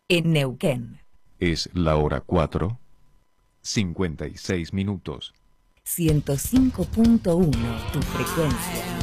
en Neuquén. Es la hora 4:56. 105.1, tu frecuencia.